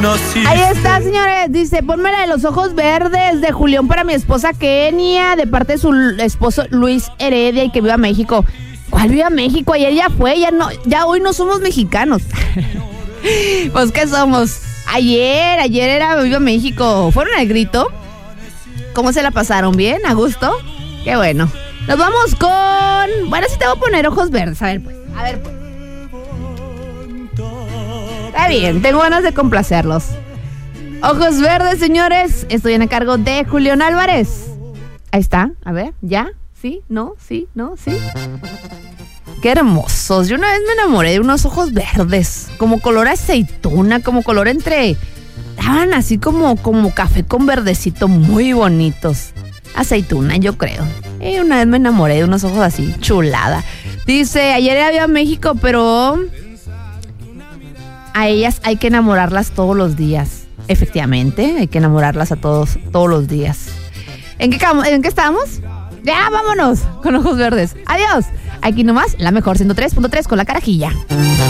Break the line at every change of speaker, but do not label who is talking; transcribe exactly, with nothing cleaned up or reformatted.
Ahí está, señores. Dice, ponme la de los ojos verdes de Julián para mi esposa Kenia, de parte de su esposo Luis Heredia, y que viva México. ¿Cuál viva México? Ayer ya fue, ya no, ya hoy no somos mexicanos. Pues, ¿qué somos? Ayer, ayer era viva México. ¿Fueron al grito? ¿Cómo se la pasaron? ¿Bien? ¿A gusto? Qué bueno. Nos vamos con... Bueno, sí te voy a poner ojos verdes. A ver, pues. A ver, pues. Está bien, tengo ganas de complacerlos. Ojos verdes, señores. Estoy en a cargo de Julián Álvarez. Ahí está. A ver, ¿ya? ¿Sí? ¿No? ¿Sí? ¿No? ¿Sí? Qué hermosos. Yo una vez me enamoré de unos ojos verdes. Como color aceituna, como color entre... Estaban así como, como café con verdecito, muy bonitos. Aceituna, yo creo. Y una vez me enamoré de unos ojos así, chulada. Dice, ayer era viva México, pero... A ellas hay que enamorarlas todos los días. Efectivamente, hay que enamorarlas a todos, todos los días. ¿En qué, ¿En qué estamos? Ya, vámonos con ojos verdes. Adiós. Aquí nomás, la mejor ciento tres punto tres con la carajilla.